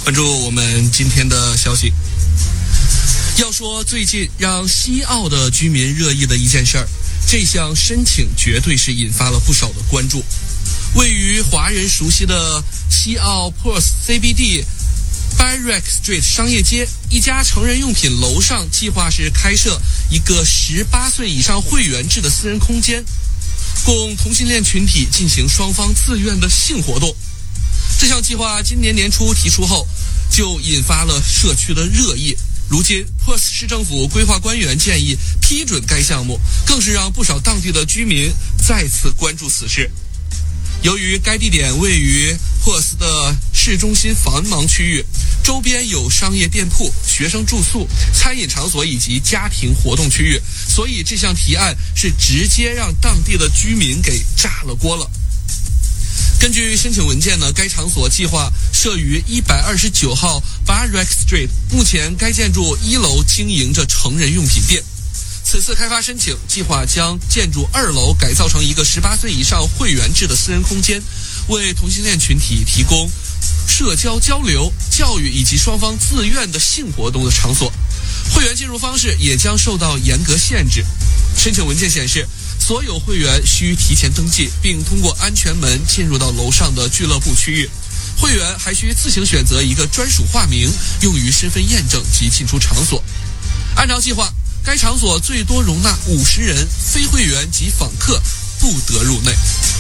关注我们今天的消息。要说最近让西澳的居民热议的一件事儿，这项申请绝对是引发了不少的关注。位于华人熟悉的西澳 Perth CBD Byrack Street 商业街，一家成人用品楼上计划是开设一个18岁以上会员制的私人空间，供同性恋群体进行双方自愿的性活动。这项计划今年年初提出后，就引发了社区的热议。如今 Perth 市政府规划官员建议批准该项目，更是让不少当地的居民再次关注此事。由于该地点位于 Perth 的市中心繁忙区域，周边有商业店铺、学生住宿、餐饮场所以及家庭活动区域，所以这项提案是直接让当地的居民给炸了锅了。根据申请文件呢，该场所计划设于129号 Byrack Street， 目前该建筑1楼经营着成人用品店。此次开发申请计划将建筑2楼改造成一个18岁以上会员制的私人空间，为同性恋群体提供社交交流、教育以及双方自愿的性活动的场所。会员进入方式也将受到严格限制。申请文件显示，所有会员需提前登记，并通过安全门进入到楼上的俱乐部区域。会员还需自行选择一个专属化名，用于身份验证及进出场所。按照计划，该场所最多容纳50人，非会员及访客不得入内。